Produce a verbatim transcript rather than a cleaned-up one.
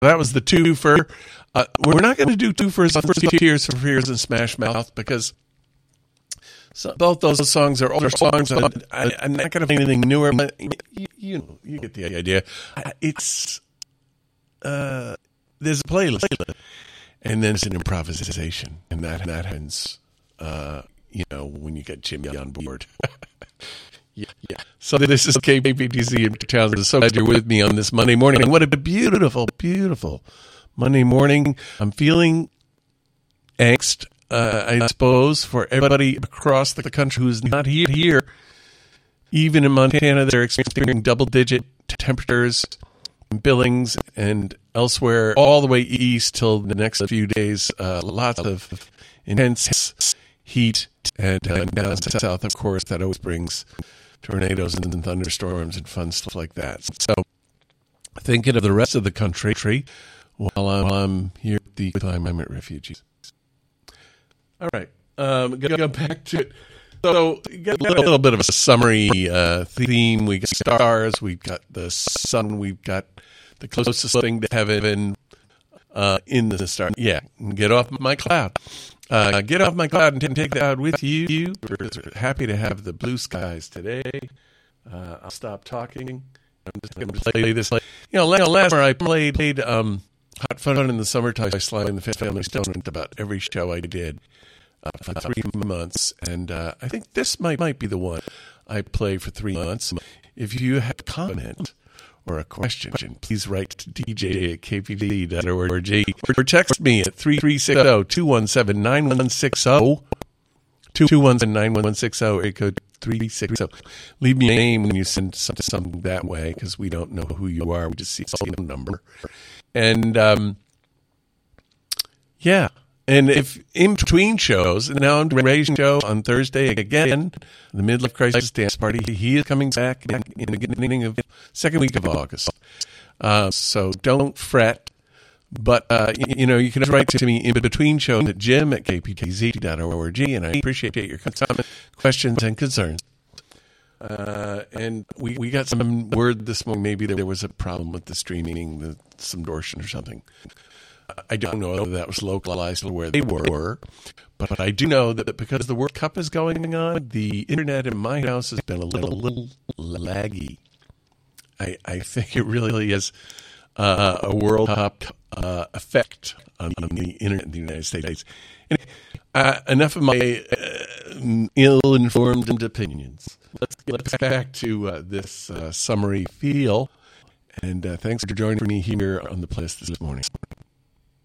that was the twofer. Uh, we're not going to do twofers on Tears for Fears and Smash Mouth because so, both those songs are older songs. I, I, I'm not going to play anything newer, but you, you know, you get the idea. It's uh, there's a playlist, and then it's an improvisation, and that that happens. Uh, you know, when you get Jimmy on board. Yeah, yeah. So this is K P T Z in Townsend. So glad you're with me on this Monday morning. What a beautiful, beautiful Monday morning. I'm feeling angst, uh, I suppose, for everybody across the country who's not here. here. Even in Montana, they're experiencing double-digit temperatures, Billings, and elsewhere, all the way east till the next few days. Uh, lots of intense heat, and uh, down south, of course, that always brings tornadoes and thunderstorms and fun stuff like that. So, thinking of the rest of the country while I'm, I'm here at the climate refugees. All right, um, gonna go back to it. So, we got a little bit of a summary uh, theme. We got stars, we've got the sun, we've got the closest thing to heaven uh, in the star. Yeah, get off my cloud. Uh, get off my cloud and take the cloud with you. We're happy to have the blue skies today. Uh, I'll stop talking. I'm just going to play this. You know, last summer I played, played um, Hot Fun in the Summertime Slide in the Fifth Family Stone about every show I did uh, for three months. And uh, I think this might, might be the one I play for three months. If you have a comment or a question, please write to D J at K P D Z dot org or text me at three three six zero, two one seven, nine one six zero, two one seven, nine one six zero, area code three six zero. Leave me a name when you send something, something that way because we don't know who you are. We just see a number. And, um, yeah. And if in between shows, and now I'm doing Ray's show on Thursday again, the Midlife Crisis Dance Party, he is coming back in, in the beginning of second week of August. Uh, so don't fret. But, uh, you, you know, you can write to me in between shows at jim at K P T Z dot org, and I appreciate your comments, questions, and concerns. Uh, and we, we got some word this morning, maybe there was a problem with the streaming, the, some distortion or something. I don't know whether that was localized to where they were, but I do know that because the World Cup is going on, the internet in my house has been a little, little laggy. I, I think it really is uh, a World Cup uh, effect on, on the internet in the United States. And, uh, enough of my uh, ill-informed opinions. Let's get back to uh, this uh, summary feel, and uh, thanks for joining me here on the playlist this morning.